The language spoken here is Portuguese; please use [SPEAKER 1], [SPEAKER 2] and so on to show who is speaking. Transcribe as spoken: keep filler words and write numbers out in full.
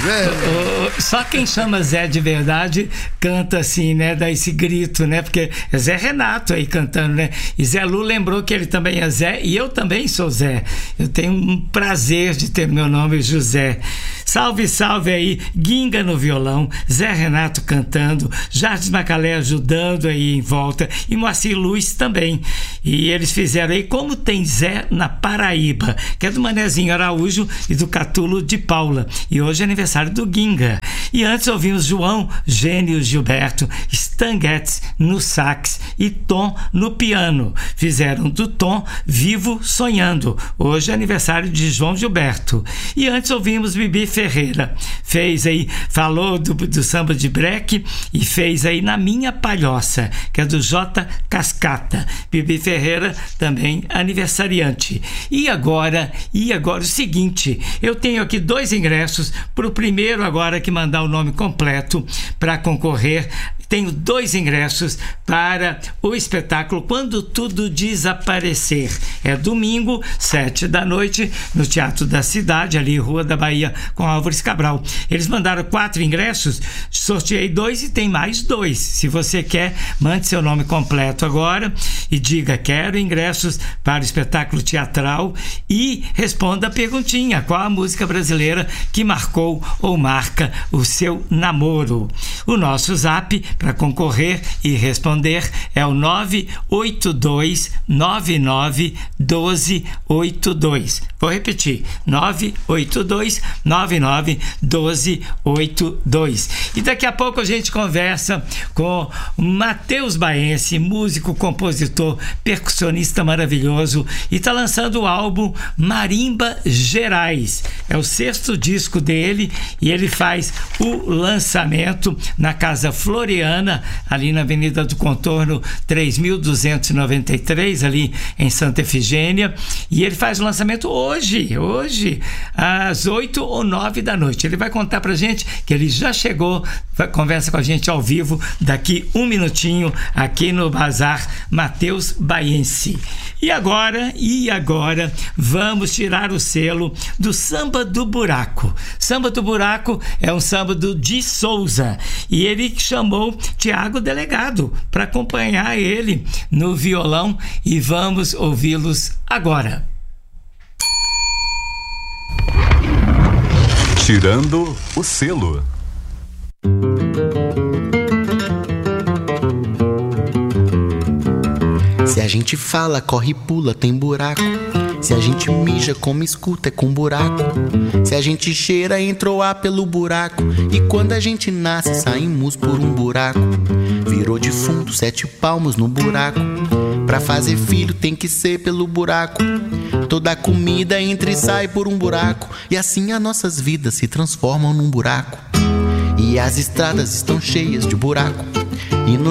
[SPEAKER 1] Zé.
[SPEAKER 2] O, só quem chama Zé de verdade canta assim, né? Dá esse grito, né? Porque é Zé Renato aí cantando, né? E Zé Lu lembrou que ele também é Zé e eu também sou Zé. Eu tenho um prazer de ter meu nome José. Salve, salve aí, Ginga no violão, Zé Renato cantando, Jardim Macalé ajudando aí em volta e Moacir Luz também. E eles fizeram aí Como Tem Zé na Paraíba, que é do Manezinho Araújo e do Catulo de Paula. E hoje é aniversário do Ginga. E antes ouvimos João Gênio Gilberto, Stan Getz no sax e Tom no piano. Fizeram do Tom Vivo Sonhando. Hoje é aniversário de João Gilberto. E antes ouvimos Bibi Ferreira. Fez aí, falou do, do samba de breque e fez aí Na Minha Palhoça, que é do J. Cascata. Bibi Ferreira também aniversariante. E agora, e agora o seguinte, eu tenho aqui dois ingressos para o primeiro agora que mandar o nome completo para concorrer. Tenho dois ingressos para o espetáculo Quando Tudo Desaparecer. É domingo, sete da noite, no Teatro da Cidade, ali Rua da Bahia, com Álvares Cabral. Eles mandaram quatro ingressos, sorteei dois e tem mais dois. Se você quer, mande seu nome completo agora e diga: quero ingressos para o espetáculo teatral, e responda a perguntinha: qual a música brasileira que marcou ou marca o seu namoro? O nosso zap para concorrer e responder é o nove oito dois nove nove um dois oito dois. Vou repetir: nove oito dois nove nove um dois oito dois. E daqui a pouco a gente conversa com Matheus Baense, músico, compositor, percussionista maravilhoso, e está lançando o álbum Marimba Gerais. É o sexto disco dele e ele faz o lançamento na Casa Floriana, ali na Avenida do Contorno três mil duzentos e noventa e três, ali em Santa Efigênia, e ele faz o lançamento hoje, hoje, às oito ou nove da noite. Ele vai contar pra gente que ele já chegou, vai, conversa com a gente ao vivo daqui um minutinho aqui no Bazar Matheus Baense. E agora, e agora, vamos tirar o selo do Samba do Buraco. Samba do Buraco é um samba do Di Souza, e ele chamou Tiago Delegado para acompanhar ele no violão, e vamos ouvi-los agora.
[SPEAKER 3] Tirando o selo.
[SPEAKER 4] Se a gente fala, corre, pula, tem buraco. Se a gente mija, como escuta, é com buraco. Se a gente cheira, entrou ar pelo buraco. E quando a gente nasce, saímos por um buraco. Virou defunto, sete palmos no buraco. Pra fazer filho tem que ser pelo buraco. Toda comida entra e sai por um buraco. E assim as nossas vidas se transformam num buraco. E as estradas estão cheias de buraco. E no